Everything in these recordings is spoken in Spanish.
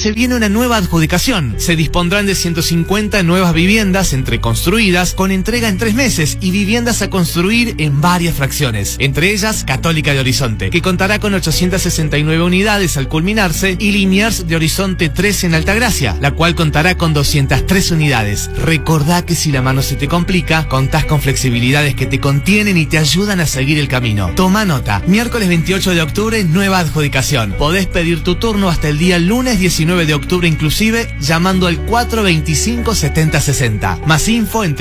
se viene una nueva adjudicación. Se dispondrán de 150 nuevas viviendas entre construidas con entrega en 3 meses y viviendas a construir en varias fracciones. Entre ellas, Católica de Horizonte, que contará con 869 unidades al culminarse, y Liniers de Horizonte 3 en Altagracia, la cual contará con 203 unidades. Recordá que si la mano se te complica, contás con flexibilidades que te contienen y te ayudan a seguir el camino. Toma nota. Miércoles 28 de octubre, nueva adjudicación. Podés pedir tu turno hasta el día lunes 19 de octubre inclusive, llamando al 425-7060. Más info en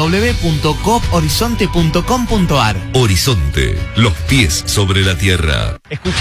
www.coophorizonte.com.ar. Horizonte, los pies sobre la tierra.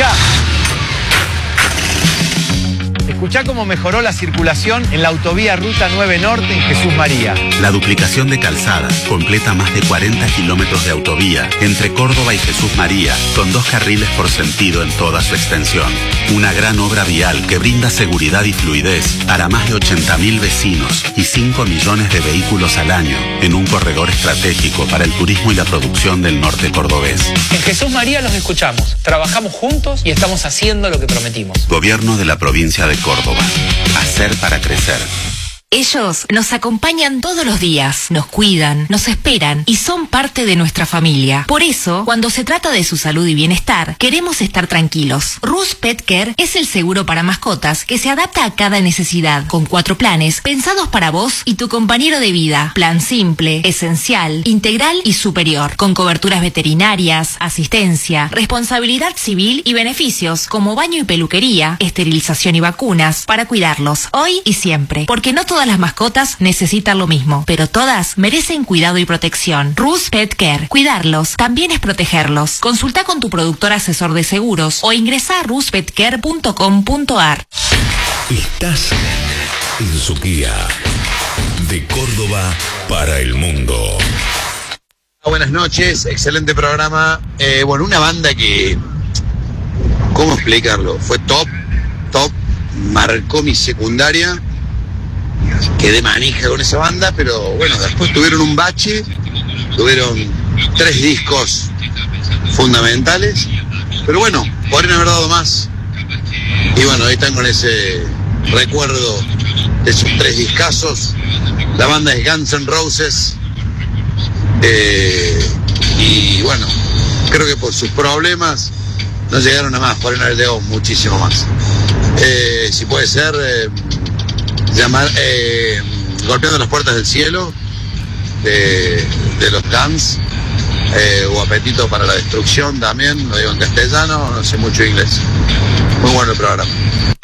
Escuchá cómo mejoró la circulación en la autovía Ruta 9 Norte en Jesús María. La duplicación de calzada completa más de 40 kilómetros de autovía entre Córdoba y Jesús María, con 2 carriles por sentido en toda su extensión. Una gran obra vial que brinda seguridad y fluidez para más de 80.000 vecinos y 5 millones de vehículos al año en un corredor estratégico para el turismo y la producción del norte cordobés. En Jesús María los escuchamos, trabajamos juntos y estamos haciendo lo que prometimos. Gobierno de la provincia de Córdoba. Hacer para crecer. Ellos nos acompañan todos los días, nos cuidan, nos esperan y son parte de nuestra familia. Por eso, cuando se trata de su salud y bienestar, queremos estar tranquilos. Rus Pet Care es el seguro para mascotas que se adapta a cada necesidad, con 4 planes pensados para vos y tu compañero de vida. Plan simple, esencial, integral y superior, con coberturas veterinarias, asistencia, responsabilidad civil y beneficios como baño y peluquería, esterilización y vacunas para cuidarlos hoy y siempre, porque no todas las mascotas necesitan lo mismo, pero todas merecen cuidado y protección. Rus Pet Care. Cuidarlos también es protegerlos. Consulta con tu productor asesor de seguros o ingresa a ruspetcare.com.ar. Estás en Suquía, de Córdoba para el mundo. Buenas noches, excelente programa. Bueno, una banda que, ¿cómo explicarlo? Fue top, marcó mi secundaria. Quedé manija con esa banda, pero bueno, después tuvieron un bache, tuvieron 3 discos fundamentales, pero bueno, podrían haber dado más. Y bueno, ahí están con ese recuerdo de esos 3 discazos. La banda es Guns N' Roses, y bueno, creo que por sus problemas no llegaron a más, podrían haber llegado muchísimo más. Si puede ser... Golpeando las puertas del cielo de los Guns, o Apetito para la Destrucción también, lo digo en castellano, no sé mucho inglés. Muy bueno el programa.